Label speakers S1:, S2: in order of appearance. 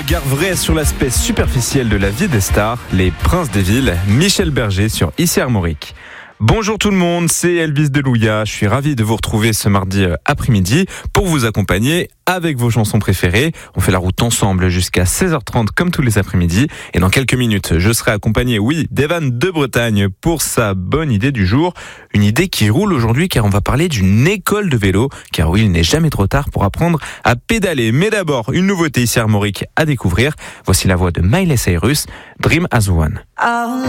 S1: regard vrai sur l'aspect superficiel de la vie des stars, les princes des villes, Michel Berger sur Ici Armorique. Bonjour tout le monde, c'est Elvis Delouia. Je suis ravi de vous retrouver ce mardi après-midi pour vous accompagner avec vos chansons préférées. On fait la route ensemble jusqu'à 16h30 comme tous les après-midi. Et dans quelques minutes, je serai accompagné, d'Evan de Bretagne pour sa bonne idée du jour. Une idée qui roule aujourd'hui car on va parler d'une école de vélo. Car il n'est jamais trop tard pour apprendre à pédaler. Mais d'abord, une nouveauté ici Armorique à découvrir. Voici la voix de Miley Cyrus, Dream as One.